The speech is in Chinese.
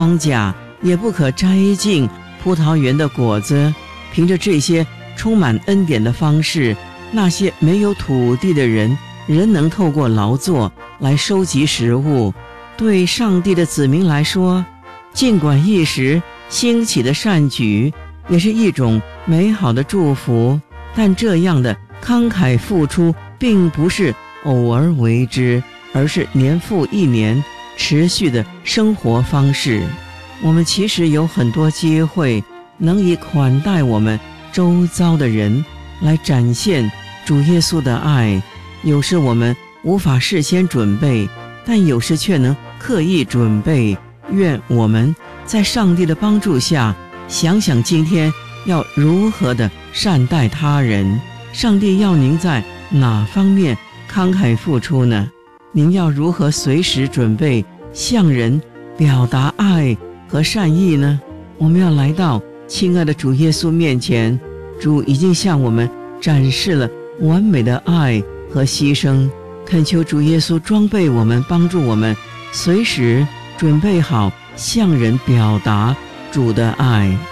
庄稼，也不可摘尽葡萄园的果子。凭着这些充满恩典的方式，那些没有土地的人仍能透过劳作来收集食物。对上帝的子民来说，尽管一时兴起的善举也是一种美好的祝福，但这样的慷慨付出并不是偶尔为之，而是年复一年持续的生活方式。我们其实有很多机会能以款待我们周遭的人来展现主耶稣的爱。有时我们无法事先准备，但有时却能刻意准备。愿我们在上帝的帮助下，想想今天要如何的善待他人。上帝要您在哪方面慷慨付出呢？您要如何随时准备向人表达爱和善意呢？我们要来到亲爱的主耶稣面前，主已经向我们展示了完美的爱和牺牲，恳求主耶稣装备我们，帮助我们随时准备好向人表达主的爱。